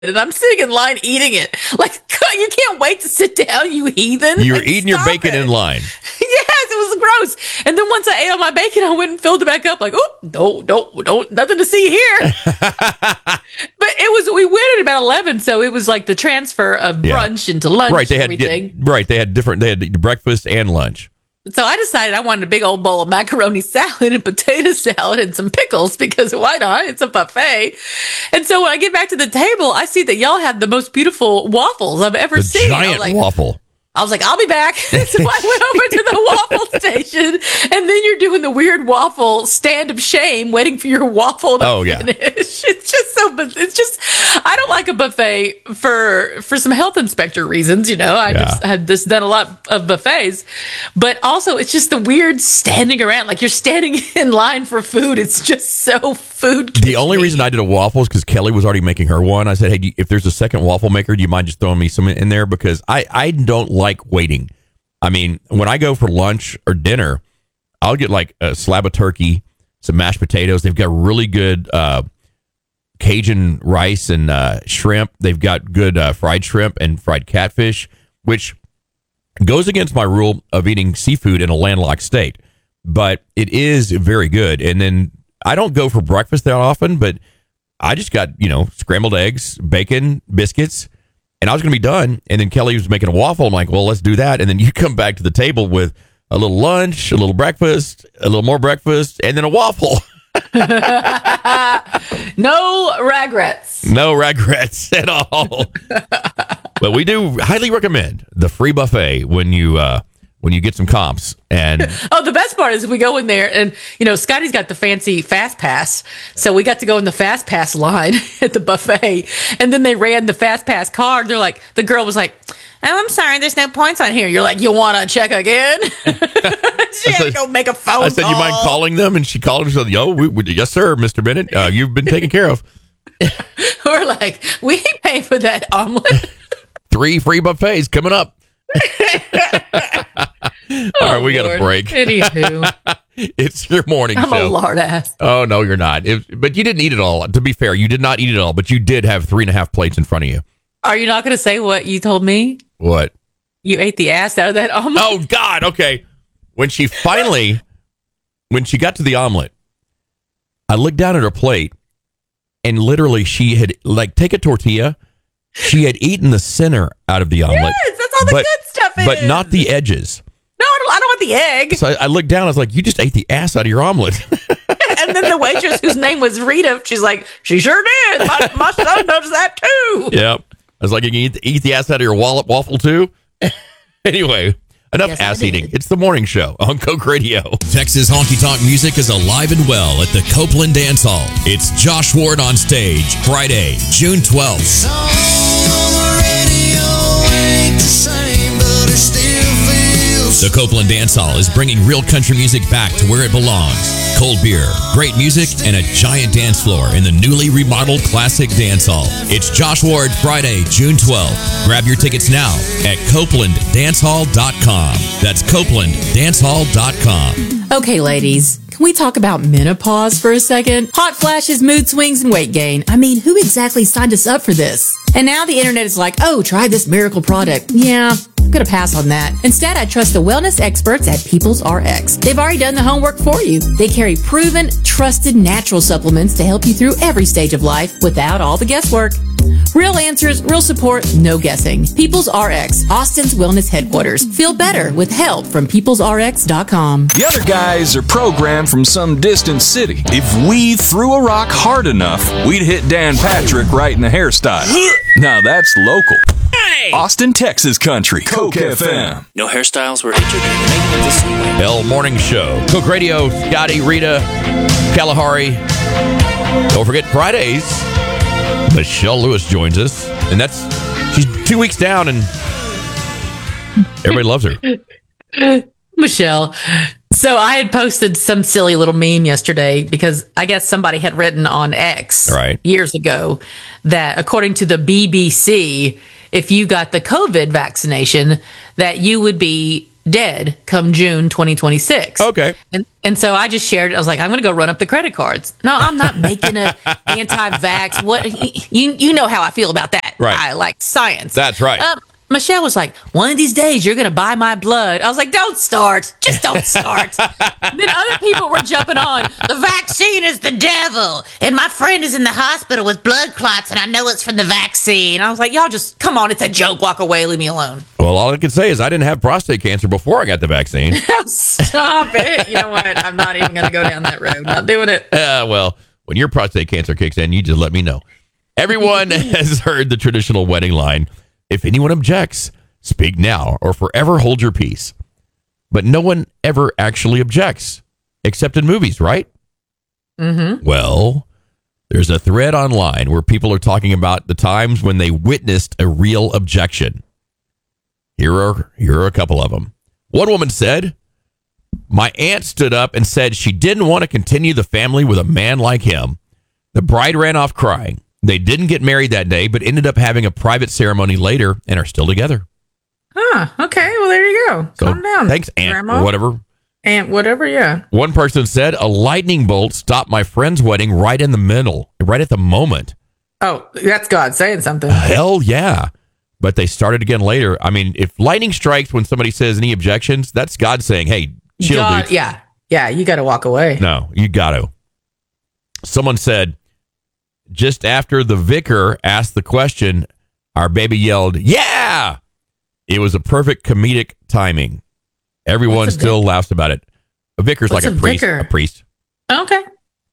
and I'm sitting in line eating it. Like, you can't wait to sit down, you heathen. You were Like, eating your stop bacon it. in line. Yes, it was gross. And then once I ate all my bacon, I went and filled it back up. Like, oh, don't, nothing to see here. But we went at about 11, so it was like the transfer of brunch into lunch. Right, they had everything. They had breakfast and lunch. So I decided I wanted a big old bowl of macaroni salad and potato salad and some pickles because why not? It's a buffet. And so when I get back to the table, I see that y'all have the most beautiful waffles I've ever seen. Giant waffle. I was like, I'll be back. So I went over to the waffle station, and then you're doing the weird waffle stand of shame, waiting for your waffle to finish. It's just, I don't like a buffet for some health inspector reasons. You know, I just had done a lot of buffets, but also it's just the weird standing around, like you're standing in line for food. It's just so food. The only reason I did a waffle is because Kelly was already making her one. I said, hey, if there's a second waffle maker, do you mind just throwing me some in there? Because I don't like waiting. I mean, when I go for lunch or dinner, I'll get like a slab of turkey, some mashed potatoes. They've got really good Cajun rice and shrimp. They've got good fried shrimp and fried catfish, which goes against my rule of eating seafood in a landlocked state. But it is very good. And then I don't go for breakfast that often, but I just got, scrambled eggs, bacon, biscuits, and I was going to be done. And then Kelly was making a waffle. I'm like, well, let's do that. And then you come back to the table with a little lunch, a little breakfast, a little more breakfast, and then a waffle. No regrets. No regrets at all. But we do highly recommend the free buffet when you get some comps. And the best part is we go in there and, Scotty's got the fancy Fast Pass. So we got to go in the Fast Pass line at the buffet. And then they ran the Fast Pass card. They're like, the girl was like, oh, I'm sorry, there's no points on here. You're like, you want to check again? She had to go make a phone call. I said, you mind calling them? And she called and said, yes, sir, Mr. Bennett. You've been taken care of. We're like, we ain't paying for that omelet. 3 free buffets coming up. All right, we got a break. Anywho. It's your morning show. I'm a lard ass. Oh, no, you're not. But you didn't eat it all. To be fair, you did not eat it all, but you did have 3.5 plates in front of you. Are you not going to say what you told me? What? You ate the ass out of that omelet? Oh, God. Okay. When she got to the omelet, I looked down at her plate, and literally she had, take a tortilla. She had eaten the center out of the omelet. Yes, that's all the good stuff is. But not the edges. No, I don't want the egg. So I looked down. I was like, you just ate the ass out of your omelet. And then the waitress, whose name was Rita, she's like, she sure did. My son does that too. Yep. I was like, you can eat the ass out of your waffle too? Anyway, enough ass eating. It's the morning show on Coke Radio. Texas honky tonk music is alive and well at the Copeland Dance Hall. It's Josh Ward on stage, Friday, June 12th. The Copeland Dance Hall is bringing real country music back to where it belongs. Cold beer, great music, and a giant dance floor in the newly remodeled Classic Dance Hall. It's Josh Ward, Friday, June 12th. Grab your tickets now at CopelandDanceHall.com. That's CopelandDanceHall.com. Okay, ladies, can we talk about menopause for a second? Hot flashes, mood swings, and weight gain. I mean, who exactly signed us up for this? And now the internet is like, oh, try this miracle product. Yeah, I'm going to pass on that. Instead, I trust the wellness experts at People's RX. They've already done the homework for you. They carry proven, trusted natural supplements to help you through every stage of life without all the guesswork. Real answers, real support, no guessing. People's RX, Austin's wellness headquarters. Feel better with help from peoplesrx.com. The other guys are programmed from some distant city. If we threw a rock hard enough, we'd hit Dan Patrick right in the hairstyle. Now that's local. Hey! Austin, Texas country. Coke FM. No hairstyles were entered. Bell Morning Show. Coke Radio, Scotty, Rita, Kalahari. Don't forget Fridays. Michelle Lewis joins us, and she's 2 weeks down, and everybody loves her. Michelle. So I had posted some silly little meme yesterday because I guess somebody had written on X years ago that according to the BBC, if you got the COVID vaccination, that you would be dead come June 2026. Okay. And so I just shared it. I was like, I'm going to go run up the credit cards. No, I'm not making a anti-vax. What you know how I feel about that. Right. I like science. That's right. Michelle was like, one of these days you're going to buy my blood. I was like, don't start. Just don't start. Then other people were jumping on. The vaccine is the devil. And my friend is in the hospital with blood clots and I know it's from the vaccine. I was like, y'all just, come on. It's a joke. Walk away. Leave me alone. Well, all I can say is I didn't have prostate cancer before I got the vaccine. Stop it. You know what? I'm not even going to go down that road. Not doing it. Well, when your prostate cancer kicks in, you just let me know. Everyone has heard the traditional wedding line. If anyone objects, speak now or forever hold your peace. But no one ever actually objects, except in movies, right? Mm-hmm. Well, there's a thread online where people are talking about the times when they witnessed a real objection. Here are a couple of them. One woman said, "My aunt stood up and said she didn't want to continue the family with a man like him. The bride ran off crying. They didn't get married that day, but ended up having a private ceremony later and are still together." Huh. Okay. Well, there you go. So, calm down. Thanks, Aunt, Grandma. or whatever. Aunt, whatever, yeah. One person said, "A lightning bolt stopped my friend's wedding right in the middle, right at the moment." Oh, that's God saying something. Hell yeah. But they started again later. I mean, if lightning strikes when somebody says any objections, that's God saying, hey, chill, God, dude. yeah. Yeah, you got to walk away. No, you got to. Someone said, just after the vicar asked the question, our baby yelled, "Yeah!" It was a perfect comedic timing. Everyone still laughs about it. A vicar's like a priest. Vicar? A priest. Okay.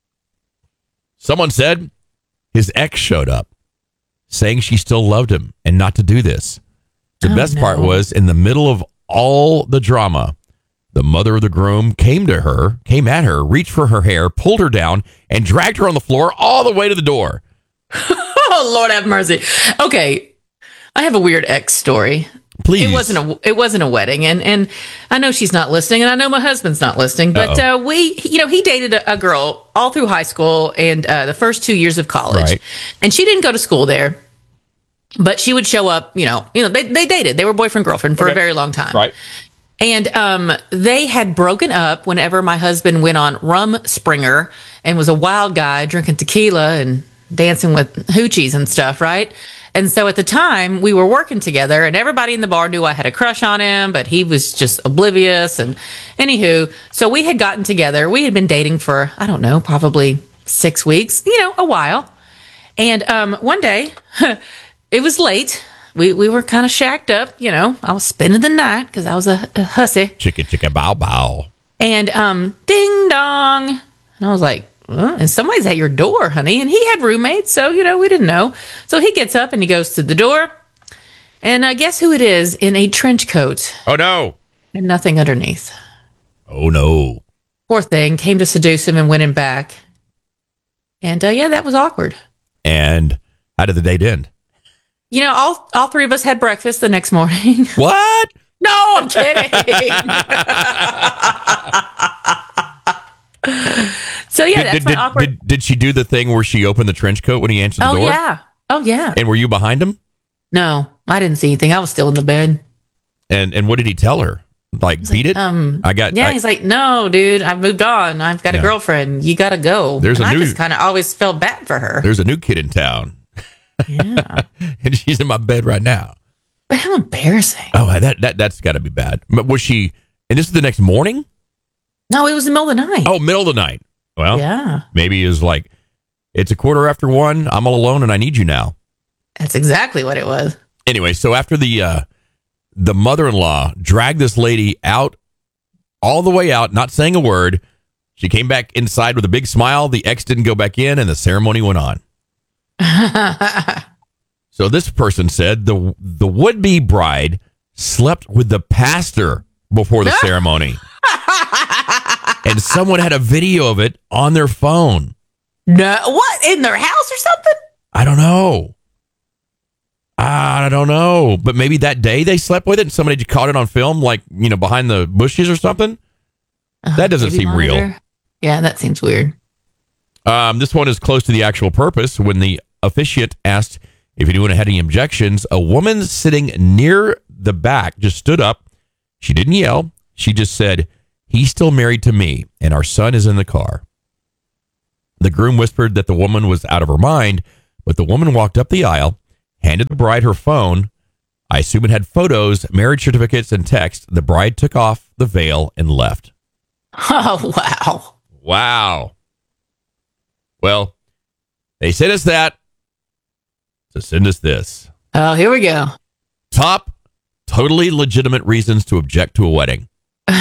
Someone said his ex showed up, saying she still loved him and not to do this. The best part was, in the middle of all the drama, the mother of the groom came at her, reached for her hair, pulled her down, and dragged her on the floor all the way to the door. Oh, Lord have mercy. Okay. I have a weird ex story. Please. It wasn't a wedding, and I know she's not listening, and I know my husband's not listening, but he dated a girl all through high school and the first 2 years of college, Right. and she didn't go to school there, but she would show up. They dated. They were boyfriend girlfriend for a very long time, Right. And they had broken up whenever my husband went on Rum Springer and was a wild guy drinking tequila and dancing with hoochies and stuff, right? And so at the time, we were working together, and everybody in the bar knew I had a crush on him, but he was just oblivious. And anywho, so we had gotten together. We had been dating for, I don't know, probably 6 weeks, a while. And one day, it was late. We were kind of shacked up, I was spending the night because I was a hussy. Chicka, chicka, bow, bow. And ding dong. And I was like, and somebody's at your door, honey. And he had roommates, so, we didn't know. So he gets up and he goes to the door. And guess who it is in a trench coat Oh, no. and nothing underneath. Oh, no. Poor thing. Came to seduce him and went him back. And that was awkward. And how did the date end? All three of us had breakfast the next morning. What? No, I'm kidding. So that's my awkward. Did she do the thing where she opened the trench coat when he answered the door? Oh yeah. And were you behind him? No, I didn't see anything. I was still in the bed. And what did he tell her? Like, beat it? He's like, "No, dude, I've moved on. I've got a girlfriend. You got to go." I just kind of always felt bad for her. There's a new kid in town. Yeah. And she's in my bed right now. But how embarrassing. Oh, that's got to be bad. But was she, and this is the next morning? No, it was the middle of the night. Oh, middle of the night. Well, yeah. Maybe it was like, it's 1:15. I'm all alone and I need you now. That's exactly what it was. Anyway, so after the mother-in-law dragged this lady out, all the way out, not saying a word, she came back inside with a big smile. The ex didn't go back in and the ceremony went on. So this person said the would-be bride slept with the pastor before the ceremony. And someone had a video of it on their phone. No, what? In their house or something? I don't know. But maybe that day they slept with it and somebody caught it on film, like, behind the bushes or something. That doesn't seem real. Yeah, that seems weird. This one is close to the actual purpose. When the officiant asked if anyone had any objections, a woman sitting near the back just stood up She didn't yell. She just said, "He's still married to me, and our son is in the car." The groom whispered that the woman was out of her mind, but the woman walked up the aisle, handed the bride her phone. I assume it had photos, marriage certificates, and text. The bride took off the veil and left. Oh, wow. Wow. Well, they sent us that, so send us this. Oh, here we go. Top totally legitimate reasons to object to a wedding.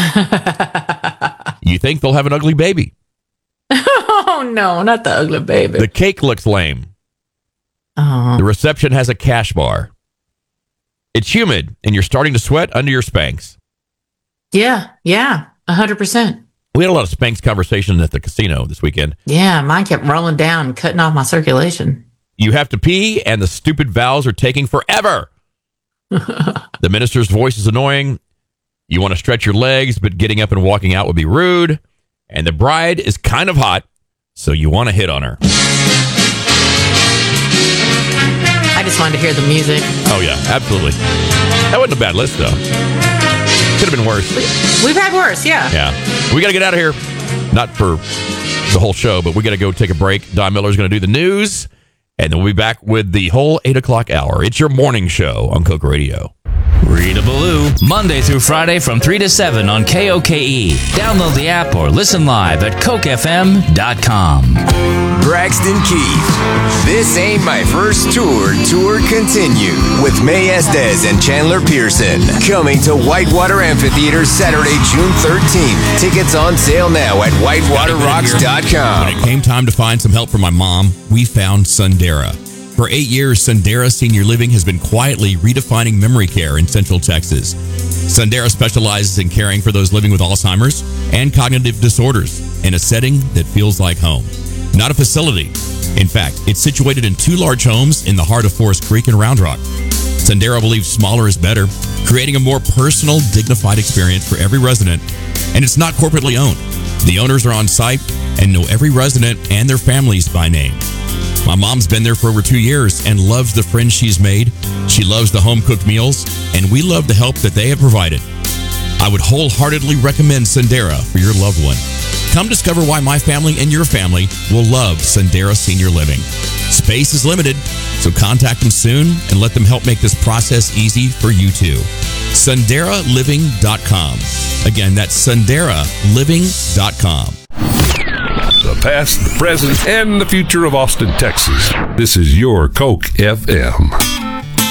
You think they'll have an ugly baby. Oh, no, not the ugly baby. The cake looks lame. The reception has a cash bar. It's humid, and you're starting to sweat under your Spanx. Yeah, 100%. We had a lot of Spanx conversation at the casino this weekend. Yeah, mine kept rolling down, cutting off my circulation. You have to pee, and the stupid vows are taking forever. The minister's voice is annoying. You want to stretch your legs, but getting up and walking out would be rude. And the bride is kind of hot, so you want to hit on her. I just wanted to hear the music. Oh, yeah, absolutely. That wasn't a bad list, though. Could have been worse. We've had worse, yeah. Yeah. We got to get out of here. Not for the whole show, but we got to go take a break. Don Miller's going to do the news, and then we'll be back with the whole 8 o'clock hour. It's your morning show on Coke Radio. Rita Ballou, Monday through Friday from 3 to 7 on KOKE. Download the app or listen live at CokeFM.com. Braxton Keith. This Ain't My First Tour continued with May Estes and Chandler Pearson. Coming to Whitewater Amphitheater Saturday, June 13th. Tickets on sale now at whitewaterrocks.com. When it came time to find some help for my mom, we found Sundera. For 8 years, Sundera Senior Living has been quietly redefining memory care in Central Texas. Sundera specializes in caring for those living with Alzheimer's and cognitive disorders in a setting that feels like home. Not a facility. In fact, it's situated in 2 large homes in the heart of Forest Creek and Round Rock. Sundera believes smaller is better, creating a more personal, dignified experience for every resident, and it's not corporately owned. The owners are on site and know every resident and their families by name. My mom's been there for over 2 years and loves the friends she's made. She loves the home-cooked meals, and we love the help that they have provided. I would wholeheartedly recommend Sundera for your loved one. Come discover why my family and your family will love Sundera Senior Living. Space is limited, so contact them soon and let them help make this process easy for you too. SunderaLiving.com. Again, that's SunderaLiving.com. The past, the present, and the future of Austin, Texas. This is your Coke FM.